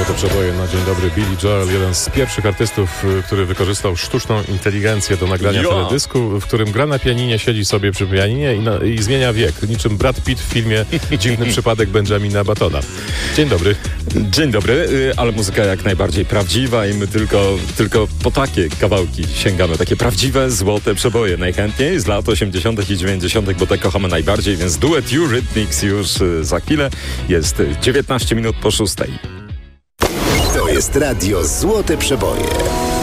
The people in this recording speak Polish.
Złote przeboje na dzień dobry. Billy Joel, jeden z pierwszych artystów, który wykorzystał sztuczną inteligencję do nagrania teledysku, w którym gra na pianinie, siedzi sobie przy pianinie i zmienia wiek, niczym Brad Pitt w filmie Dziwny przypadek Benjamina Buttona. Dzień dobry. Dzień dobry, ale muzyka jak najbardziej prawdziwa i my tylko po takie kawałki sięgamy. Takie prawdziwe, złote przeboje najchętniej z lat 80. i 90., bo te kochamy najbardziej, więc duet Eurythmics już za chwilę. Jest 19 minut po 6. To jest radio Złote Przeboje.